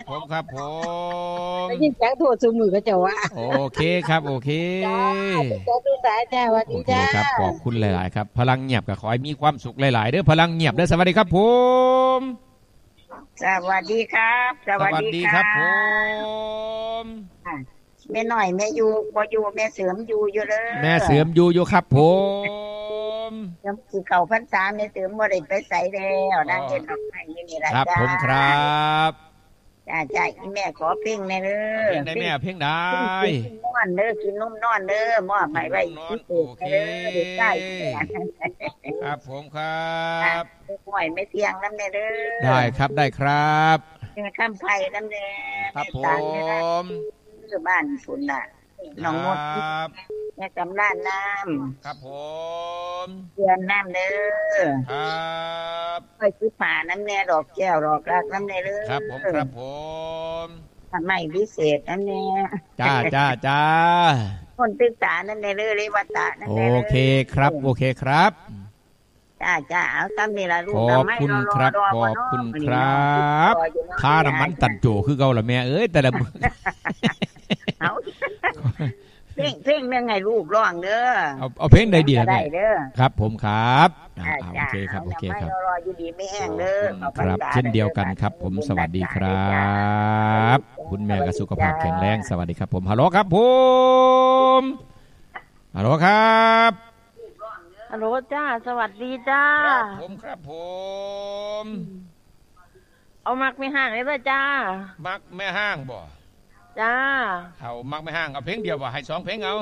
ผมครับผมได้ยินเสียงโทรซุมือก็จะว่าโอเคครับโอเคจ้าทุกสายจ้าสวัสโอเคดีจ้าครับขอบคุณหลายๆครับพลังเงียบก็ขอให้มีความสุขหลายๆเด้อพลังเงียบเด้อสวัสดีครับผมสวัสดีครับสวัสดีคครับรัผมแม่น้อยแม่อยู่บ่อยู่แม่เสริมอยู่เลยแม่เสริมอยู่ครับผมยังสิเข้าพรรษาแม่เสริมบ่ได้ไปไสแล้วนั่งเฮ็ดดอกไม้อยู่นี่ล่ะครับจ้าผมครับจ้าอีแม่ขอเพลงแน่เด้อเพลงได้แม่เพลงได้กินนอนเด้อกินนมนอนเด้อมอบให้ไว้ที่เศษเด้อใช่ครับผมครับห้อยไม่เที่ยงนำแน่เด้อได้ครับได้ครับคำไผนำแน่ครับผมคือบ้านพุ่นน่ะน้องมดแม่กำลังน้ำครับผมเดือนน้ำเด้อครับไปซื้อผ่าน้ำแน่ดอกแก้วดอกรักน้ำแน่เด้อครับผมทำไมพิเศษน้ำแน่จ้าคนตึกษาน้ำแน่เด้อเรวัตะน้ำแน่โอเคครับโอเคครับจ้าเอาตามนี่ล่ะลูกขอบคุณครับขอบคุณครับค่าน้ำมันตันโจคือเก่าล่ะแม่เอ้ยแต่ละมื้อเอาเพลงนึงให้ลูกร้องเด้อเอาเพลงใดดีล่ะแม่ครับผมครับโอเคครับรออยู่ดีไม่แห้งเด้อครับเช่นเดียวกันครับผมสวัสดีครับคุณแม่ก็สุขภาพแข็งแรงสวัสดีครับผมฮัลโหลครับผมฮัลโหลครับฮัลโหลจ้าสวัสดีจ้าครับผมเอามักไม่ห่างเลยป่ะจ้ามักแม่ห้างบ่จ้าเอามักไม่ห่างเอาเพลงเดียวบ่ให้2เพลงเอา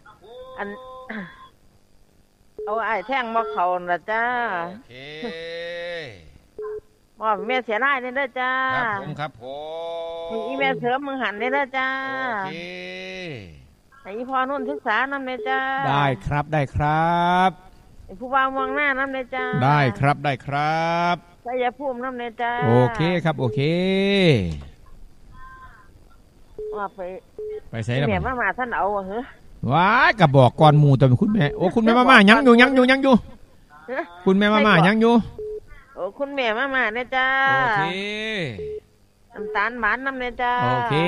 เอาไอ้แท่งมาเขาน่ะจ้าโอเคบ่แม่เสียรายนี่เด้อจ้าครับผมอีแม่เสริมมึงหันนี่เด้อจ้าโอเคไอ้พ่อนุ่นศึกษานำเลยจ้าได้ครับไอ้ผู้บ่าวมองหน้านำเลยจ้าได้ครับชัยภูมินำเลยจ้าโอเคครับโอเคว่าไปใส่แล้วแม่มาท่านเอาเหรอว้ายก็บอกก่อนหมู่ตัวคุณแม่โอ้คุณแม่มายังอยู่คุณแม่มายังอยู่โอ้คุณแม่มาเนี่ยจ้าโอเคน้ำตาลหวานน้ำเนี่ยจ้าโอเค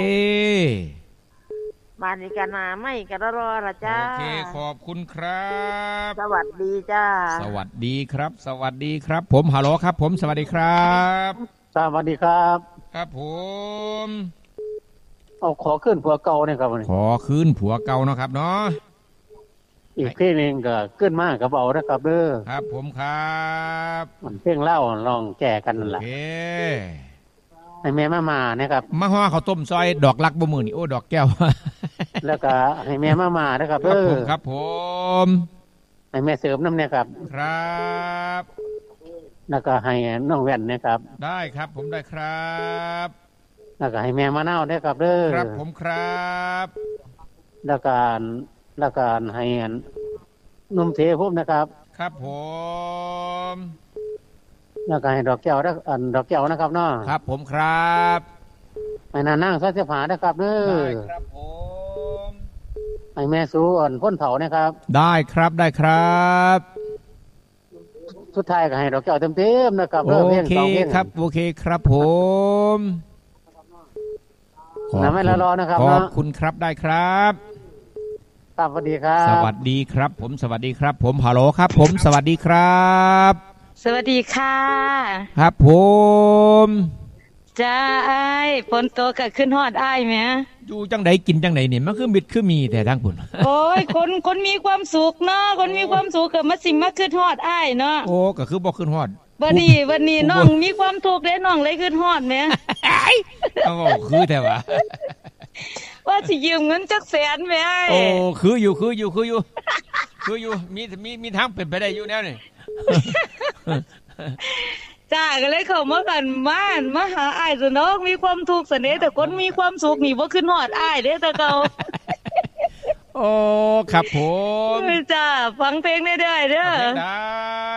บานอีกนาไม่กระรอละจ้าโอเคขอบคุณครับสวัสดีจ้าสวัสดีครับผมฮัลโหลครับผมสวัสดีครับสวัสดีครับครับผมเอาขอขึ้นผัวเก่าเนี่ยครับขอขึ้นผัวเก่าเนาะครับเนาะอีกเพลงนึงก็ขึ้นมากกับเอานะครับเด้อครับผมครับมันเพลงเล่าลองแก้กันนั่นแหละให้แม่มานะครับมาห่อข้าวต้มซอยดอกลักบ่มือนี่โอ้ดอกแก้วแล้วก็ให้แม่มานะครับเด้อครับผมให้แม่เสริมน้ำเนี่ยครับครับแล้วก็ให้น้องแว่นเนี่ยครับได้ครับผมได้ครับแล้วก็ให้แม่มะนาวด้วยครับเด้อครับผมครับแล้วก็ให้นุ่มเทพบนะครับครับผมแล้วก็ให้ดอกแก้วนะครับเนาะครับผมครับให้นางนั่งซักเสื้อผ้านะครับเด้อได้ครับผมให้แม่สู้อ่อนพ้นเผานะครับได้ครับสุดท้ายก็ให้ดอกแก้วเต็มๆนะครับโอเคครับผมไม่รอนะครับขอบคุณครับได้ครับสวัสดีครับสวัสดีครับผมสวัสดีครับผมฮัลโหลครับผมสวัสดีครับสวัสดีค่ะครับผมจ้าไอ้ฝนตกก็ขึ้นฮอดอ้ายแหมอยู่จังไดกินจังไดนี่มันคือมิดคือมีแต่ทางพุ่นโอ้ยคนมีความสุขเนาะคนมีความสุขก็มาสิมาขึ้นฮอดอ้ายเนาะโอ้ก็คือบ่ขึ้นฮอดวันนี้น้องมีความทุกข์เด้น้องเลยขึ้นฮอดแหมโอ้คือแท้ว่าว่าสิยืมเงินจักแสนแหมโอ้คืออยู่มีทางเป็นไปได้อยู่แนวนี่จ้าก็เลยเข้ามากันมาหาอ้ายซะเนาะมีความทุกข์ซะเด้แต่คนมีความสุขนี่บ่ขึ้นฮอดอ้ายเด้แต่เก่าโอ้ครับผมจ้าฟังเพลงได้เด้อได้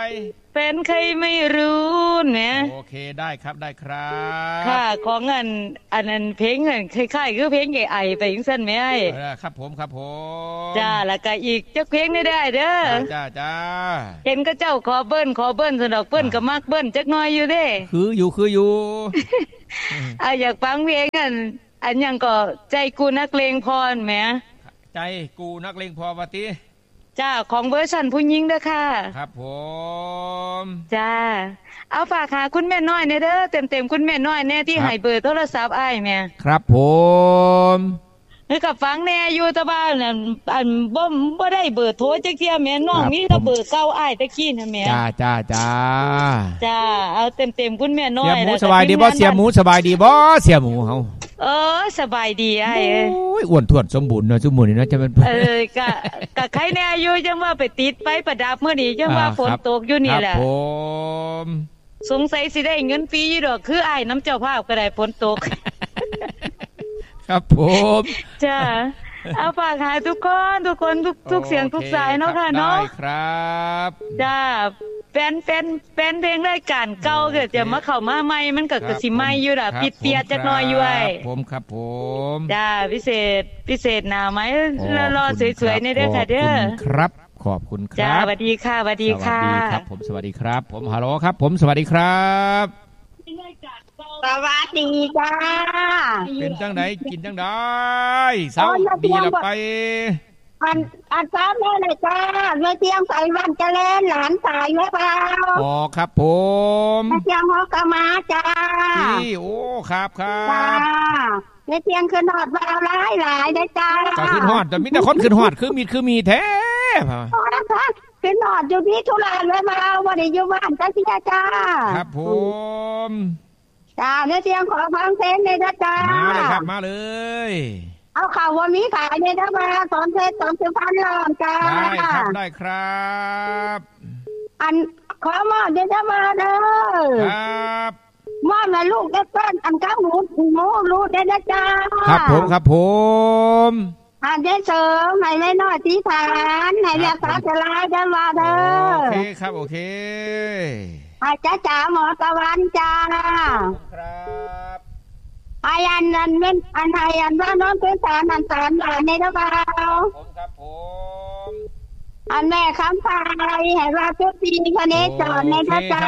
แฟนใครไม่รู้เนี่ยโอเคได้ครับได้ครับค่ะของอันนั้นเพลงคล้ายๆคือเพลงไอ้ไปจังซั่นแม่ไอ้ครับผมครับผมจ้าแล้วก็อีกจักเพลงได้เด้อจ้าเห็นก็เจ้าขอเบิ้นสนอกเบิ้นก็มักเบิ้นจักหน่อยอยู่เด้คืออยู่อยากฟังเพลงอันยังก็ใจกูนักเลงพรแหมใจกูนักเลงพรว่าติจ้าของเวอร์ชันผู้หญิงเด้อค่ะครับผมจ้าเอาฝากหาคุณแม่น้อยเด้อเต็มคุณแม่น้อยแน่ที่ให้เบอร์โทรศัพท์อ้ายแม่ครับผมคือกับฟังแน่อยู่แต่ว่าอันบ่ได้เบอร์โทรจักเที่ยแม่น้องมีแต่เบอร์เก่าอ้ายตะกี้น่ะแม่จ้าเอาเต็มคุณแม่น้อยเสียหมูสบายดีบ่เสียหมูสบายดีบ่เสียหมูเฮาสบายดีอ้ายโอ้ยอ้วนท้วนสมบูรณ์เนาะสมบูรณ์นี่เนาะจะเป็นก็ใครแน่อยู่จังว่าไปติดไฟประดับมื้อนี้จังว่าฝนตกอยู่นี่แหละครับผมสงสัยสิได้เงินฟรีอยู่ดอกคืออ้ายน้ำเจ้าภาพก็ได้ฝนตกครับผมจ้าเอาฝากหาทุกคนทุกเสียงทุกสายเนาะค่ะเนาะได้ครับจ้าแฟนเพลงรายการเก่าก็จะมาเข้ามาใหม่มันก็สิใหม่อยู่ล่ะปิดเปียจักหน่อยอยู่ไอ้ครับผมจ้าพิเศษหน้าไม้รอสวยๆนี่เด้อค่ะเด้อครับขอบคุณครับจ้าสวัสดีค่ะสวัสดีครับผมสวัสดีครับผมฮัลโหลครับผมสวัสดีครับสวัสดีจ้าเป็นจังไดกินจังไดเศร้าดีละไปอันซ้ำเลยจ้าเมื่อเที่ยงใส่วันจะเล่นหลานตายไว้เปล่าครับผมเมื่อเที่ยงฮอกมาจ้าโอ้ครับจ้าเมื่อเที่ยงขึ้นหอดเบาหลายได้จ้าก็ขึ้นหอดแต่มีแต่คนขึ้นหอดคือมีแท้ขึ้นหอดอยู่ที่ทุเรศไว้เปล่าวันนี้อยู่บ้านจ้าครับผมจ้าเมื่อเที่ยงขอฟังเพลงเลยนะจ้ามาเลยครับมาเลยเอาข่าววันนี้ขายเนี่ยนะมาสอนเพชรสอนสิพันหลอนจ้าได้ครับอันขอมอบเดี๋ยวจะมาเด้อครับมอบให้ลูกได้ต้นอันก้าวหมูรู้ได้นะจ้าครับผมอันได้เสริมให้ไม่น้อยที่ฐานให้เรียกสาวจะลาจะมาเด้อโอเคครับโอเคอาจ้าหมอตะวันจ้าครับอันนั้นเป็นอันไทยอันว่าน้องเป็นสารหลานในตะวันผมครับผมอันแม่คำพายให้ว่าทุกปีคะแนนจอดในตะจ้า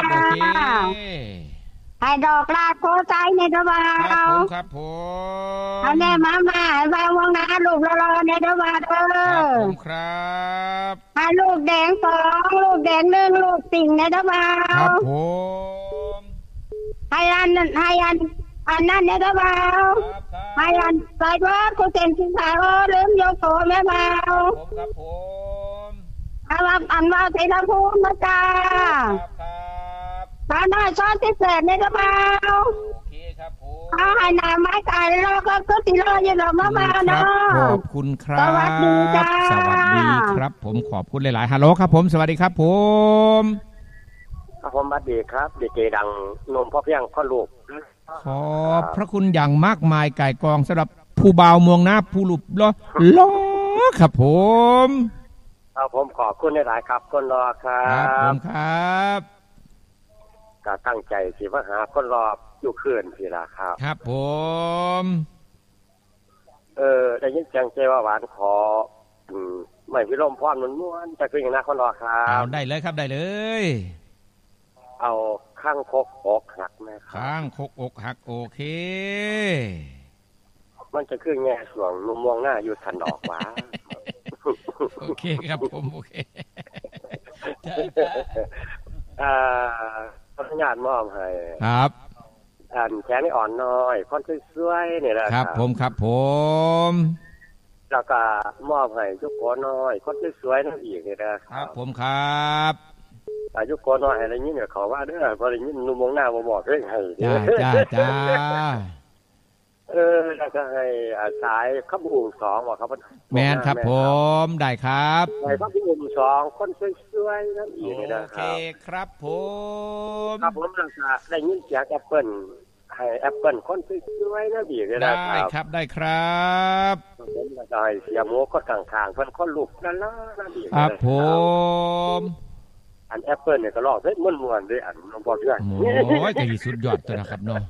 ให้ดอกลาโคใจในตะวันครับผมอันแม่มาให้ว่าวงนาลูกรอในตะวันครับให้ลูกแดง2ลูกแดง1ลูกติ่งในตะวันครับผมให้อันนั้นในตะวันให้อันใส่ว่ากูเต็มสิสาวลืมโยโกแม่บ่าวครับผมอันว่าเทลพูนนะจ้าตาหน้าช้อนที่เศษในตะวันโอเคครับผมให้หน้าไม้ไก่แล้วก็ติรออยู่หรอมาบ่าวเนาะขอบคุณครับสวัสดีจ้าสวัสดีครับผมขอบคุณหลายๆฮัลโหลครับผมสวัสดีครับผมผมบัดดีครับดีเจดังนมพ่อเพียงพ่อลูกขอบพระคุณอย่างมากมายไก่กองสำหรับผู้บ่าวเมืองนาผู้หลุบล้อครับผมผมขอบคุณหลายครับคนรอครับผมครับก็ตั้งใจสิมาหาคนรออยู่คืนพี่ล่ะครับครับผมได้ยินเสียงเจว่าหวานขอไม่พิรมพรมันม้วนจะคืออย่างนั้นคนรอครับได้เลยครับได้เลยเอาข้างคกอกหักนะครับข้างคกอกหักโอเคมันจะคือแง่ส่วงนุ่มมองหน้าอยู่ทันดอกหวาโอเคครับผมโอเคขออนุญาตมอบให้ครับแขนอ่อนน้อยคนสวยๆนี่แหละครับผมแล้วก็มอบให้ยุคโกน้อยคนสวยๆนั่นอีกนี่นะครับผมครับยุคโกน้อยอะไรนี้เนี่ยขอว่าเด้อพอได้ยินนุ่มมองหน้าบ่บอกเรื่องให้จ้าแล้วก็ให้สายขับบุ้ง2ว่าครับแมนครับผมได้ครับสายขับบุ้ง2คนสวยๆนั่นอีกนี่นะครับโอเคครับผมแล้วก็ได้ยินเสียงแอปเปิ้ลให้แอปเปิ้ลคนสวยๆนั่นอีกนี่นะครับได้ครับผมก็ให้เสียหมูก็ข้างๆเพิ่นคนลูกนั่นอีกครับผมอันแอปเปิลเนี่ยก็ร้องเฮ้ยม่วนๆด้วยอันหลวงพ่อเพื่อนโอ้ยใจสุดยอดตัวนะครับเนาะ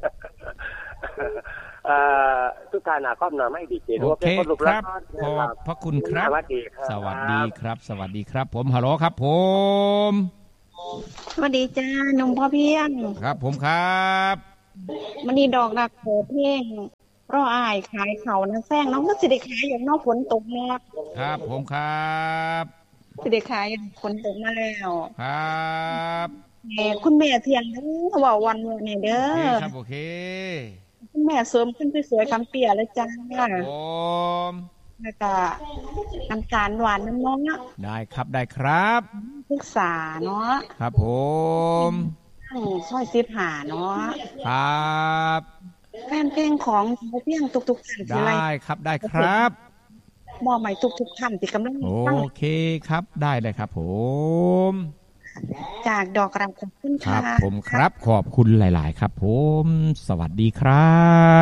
ทุกท่านนะครอบหน่อไม่ดีเจโอเคครับขอบพระคุณครับสวัสดีครับสวัสดีครับผมฮัลโหลครับผมสวัสดีจ้าหนุ่มพ่อเพียงครับผมครับมันนี่ดอกรักโผเพ่งรออ้ายขายเขานะแซงน้องก็สิได้ขายอย่างนอกฝนตกเนาะครับผมครับสิได้ขายฝนตกมาแล้วครับคุณแม่เทียงว่าวันนี้เด้อครับโอเคคุณแม่เสริมขึ้นสวยๆคำเปียเลยจ้าแล้วก็น้ำตาลหวานน้ำน้องได้ครับได้ครับศึกษาเนาะครับผมซอยซิบหาเนาะครับแฟนเพลงของเพียงทุกๆท่านได้ครับได้ครับมอบใหม่ทุกๆท่านที่กำลังโอเคครับได้เลยครับผมจากดอกรักขอบคุณค่ะครับผมครับขอบคุณหลายๆครับผมสวัสดีครับ